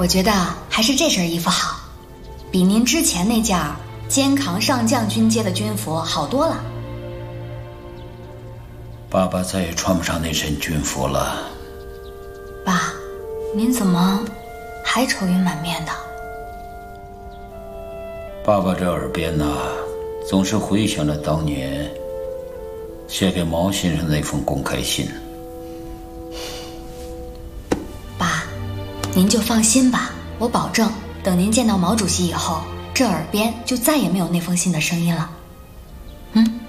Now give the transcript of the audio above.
觉得还是这身衣服好，比您之前那件肩扛上将军阶的军服好多了。 爸爸再也穿不上那身军服了。 爸，您怎么还愁云满面的？ 爸爸这耳边总是回想着当年写给毛先生那封公开信。 爸，您就放心吧，我保证等您见到毛主席以后，这耳边就再也没有那封信的声音了。